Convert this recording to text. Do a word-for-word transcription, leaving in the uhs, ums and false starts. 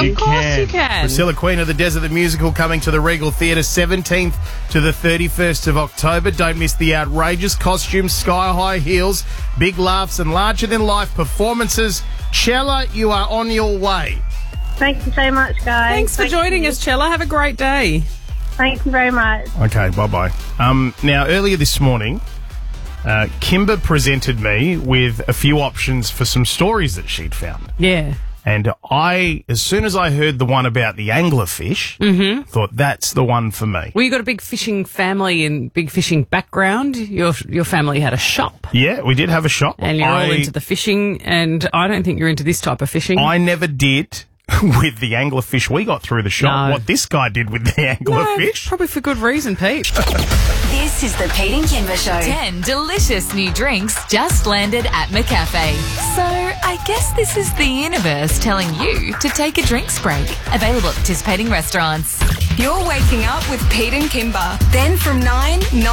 You Of course can. you can. Priscilla, Queen of the Desert, the musical, coming to the Regal Theatre seventeenth to the thirty-first of October. Don't miss the outrageous costumes, sky-high heels, big laughs and larger-than-life performances. Chella, you are on your way. Thank you so much, guys. Thanks for Thank joining you. us, Chella. Have a great day. Thank you very much. Okay, bye-bye. Um, now, earlier this morning, uh, Kimber presented me with a few options for some stories that she'd found. Yeah. And I, as soon as I heard the one about the anglerfish, Mm-hmm. thought that's the one for me. Well, you got a big fishing family and big fishing background. Your your family had a shop, Yeah, we did have a shop. and you're I, all into the fishing. And I don't think you're into this type of fishing. I never did with the anglerfish we got through the shop. No. What this guy did with the No, anglerfish. probably for good reason, Pete. This is the Pete and Kimber Show. ten delicious new drinks just landed at McCafe. So I guess this is the universe telling you to take a drinks break. Available at participating restaurants. You're waking up with Pete and Kimber. Then from nine,